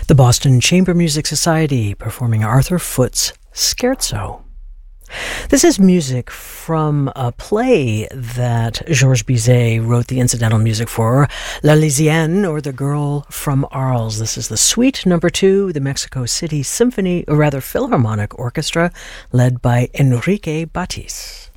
The Boston Chamber Music Society performing Arthur Foote's Scherzo. This is music from a play that Georges Bizet wrote the incidental music for, La Lysienne, or The Girl from Arles. This is the Suite No. 2, the Mexico City Symphony, or rather Philharmonic Orchestra, led by Enrique Batis.